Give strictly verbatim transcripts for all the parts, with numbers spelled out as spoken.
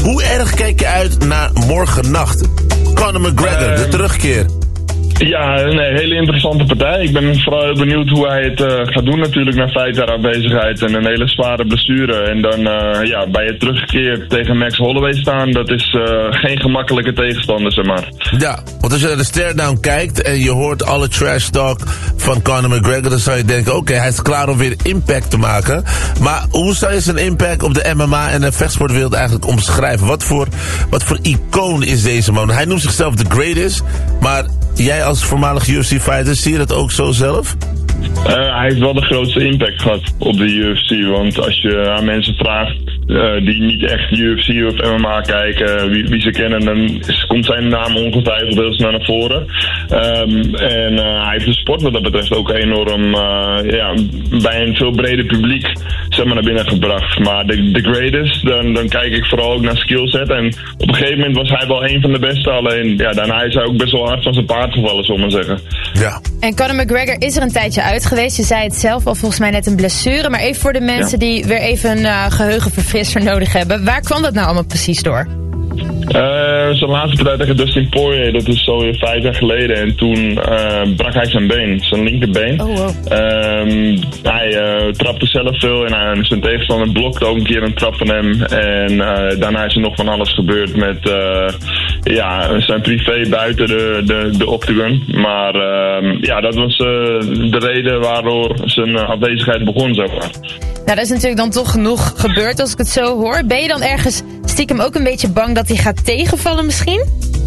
Hoe erg kijk je uit naar morgennacht? Conor McGregor, uh, de terugkeer. Ja, een hele interessante partij. Ik ben vooral heel benieuwd hoe hij het uh, gaat doen natuurlijk na vijf jaar afwezigheid en een hele zware blessure. En dan uh, ja, bij het terugkeer tegen Max Holloway staan, dat is uh, geen gemakkelijke tegenstander, zeg maar. Ja, want als je naar de stare-down kijkt en je hoort alle trash talk van Conor McGregor, dan zou je denken, oké, okay, hij is klaar om weer impact te maken. Maar hoe zou je zijn impact op de M M A en de vechtsportwereld eigenlijk omschrijven? Wat voor, wat voor icoon is deze man? Hij noemt zichzelf the greatest, maar jij als voormalig U F C-fighter, zie je dat ook zo zelf? Uh, hij heeft wel de grootste impact gehad op de U F C. Want als je aan mensen vraagt uh, die niet echt U F C of M M A kijken, wie, wie ze kennen, dan is, komt zijn naam ongetwijfeld heel snel naar voren. Um, en uh, hij heeft de sport wat dat betreft ook enorm uh, ja, bij een veel breder publiek zeg maar, naar binnen gebracht. Maar de, de greatest, dan, dan kijk ik vooral ook naar skillset. En op een gegeven moment was hij wel een van de beste. Alleen ja, daarna is hij ook best wel hard van zijn paard gevallen, zullen we maar zeggen. Ja. En Conor McGregor is er een tijdje uit geweest. Je zei het zelf al, volgens mij net een blessure. Maar even voor de mensen ja. die weer even een uh, geheugenverfrisser nodig hebben. Waar kwam dat nou allemaal precies door? Uh, zijn laatste partij tegen Dustin Poirier, dat is alweer vijf jaar geleden. En toen uh, brak hij zijn been, zijn linkerbeen. Oh, wow. Um, hij uh, trapte zelf veel en uh, zijn tegenstander blokte ook een keer een trap van hem. En uh, daarna is er nog van alles gebeurd met uh, ja, zijn privé buiten de, de, de octagon. Maar uh, ja, dat was uh, de reden waardoor zijn uh, afwezigheid begon, zeg maar. Nou, dat is natuurlijk dan toch genoeg gebeurd als ik het zo hoor. Ben je dan ergens stiekem ook een beetje bang dat hij gaat tegenvallen misschien?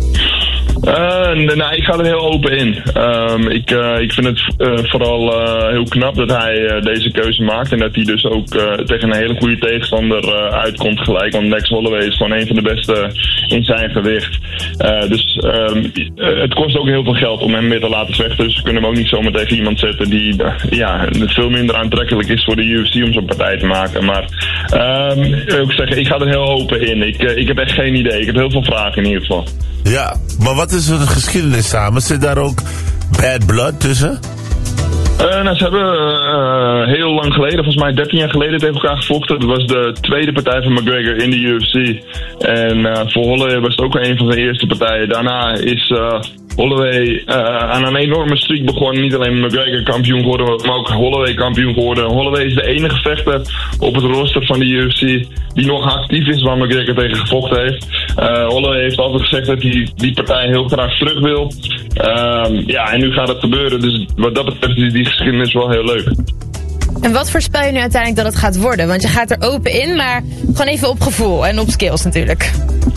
Uh, nee, nou, ik ga er heel open in. Um, ik, uh, ik vind het uh, vooral uh, heel knap dat hij uh, deze keuze maakt. En dat hij dus ook uh, tegen een hele goede tegenstander uh, uitkomt gelijk. Want Max Holloway is gewoon een van de beste in zijn gewicht. Uh, dus um, uh, het kost ook heel veel geld om hem weer te laten vechten. Dus we kunnen hem ook niet zomaar tegen iemand zetten die uh, ja, veel minder aantrekkelijk is voor de U F C om zo'n partij te maken. Maar um, ik, zeg, ik ga er heel open in. Ik, uh, ik heb echt geen idee. Ik heb heel veel vragen in ieder geval. Ja, maar wat is er de geschiedenis samen? Zit daar ook bad blood tussen? Uh, nou, ze hebben uh, heel lang geleden, volgens mij dertien jaar geleden, tegen elkaar gevochten. Dat was de tweede partij van McGregor in de U F C. En uh, voor Holloway was het ook een van de eerste partijen. Daarna is uh, Holloway uh, aan een enorme streak begonnen. Niet alleen McGregor kampioen geworden, maar ook Holloway kampioen geworden. Holloway is de enige vechter op het roster van de U F C die nog actief is waar McGregor tegen gevochten heeft. Uh, Holloway heeft altijd gezegd dat hij die partij heel graag terug wil. Uh, ja, en nu gaat het gebeuren. Dus wat dat betreft is die geschiedenis wel heel leuk. En wat voorspel je nu uiteindelijk dat het gaat worden? Want je gaat er open in, maar gewoon even op gevoel en op skills natuurlijk.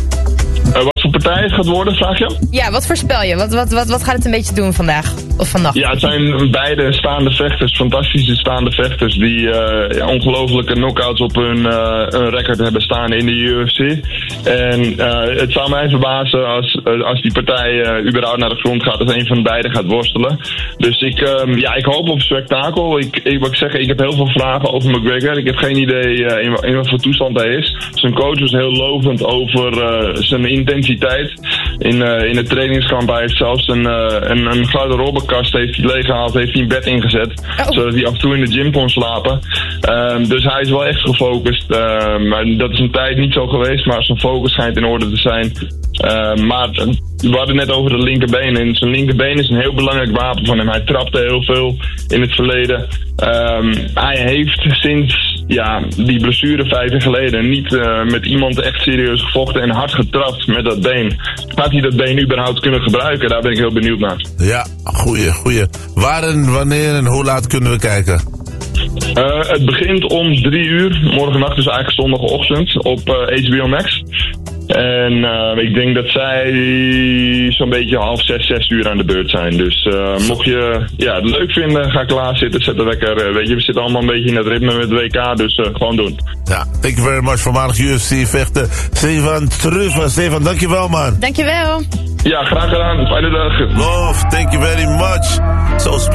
Uh, wat voor partij het gaat worden, vraag je? Ja, wat voorspel je? Wat, wat, wat, wat gaat het een beetje doen vandaag? Of vannacht? Ja, het zijn beide staande vechters, fantastische staande vechters die uh, ja, ongelofelijke knockouts op hun, uh, hun record hebben staan in de U F C. En uh, het zou mij verbazen als, uh, als die partij uh, überhaupt naar de grond gaat, als een van beiden gaat worstelen. Dus ik, um, ja, ik hoop op spektakel. Ik, ik wil zeggen, ik heb heel veel vragen over McGregor. Ik heb geen idee uh, in, in wat voor toestand hij is. Zijn coach was heel lovend over uh, zijn intensiteit in, uh, in het trainingskamp. Hij heeft zelfs een, uh, een, een garderobekast heeft hij leeggehaald, heeft hij een bed ingezet, oh. zodat hij af en toe in de gym kon slapen. Um, dus hij is wel echt gefocust. Um, maar dat is een tijd niet zo geweest, maar zijn focus schijnt in orde te zijn. Uh, maar we hadden het net over de linkerbeen. En zijn linkerbeen is een heel belangrijk wapen van hem. Hij trapte heel veel in het verleden. Um, hij heeft sinds ja, die blessure vijf jaar geleden niet uh, met iemand echt serieus gevochten en hard getrapt met dat been. Gaat hij dat been überhaupt kunnen gebruiken? Daar ben ik heel benieuwd naar. Ja, goeie, goeie. Waar en wanneer en hoe laat kunnen we kijken? Uh, het begint om drie uur, morgennacht, dus eigenlijk zondagochtend, op uh, H B O Max. En uh, ik denk dat zij zo'n beetje half zes, zes uur aan de beurt zijn. Dus uh, mocht je ja, het leuk vinden, ga klaar zitten, zet er lekker. Uh, weet je, we zitten allemaal een beetje in het ritme met het W K, dus uh, gewoon doen. Ja, thank you very much, voormalig U F C-vechter Stefan Truffa. Stefan, dankjewel man. Dankjewel. Ja, graag gedaan. Fijne dag. Love, thank you very much. So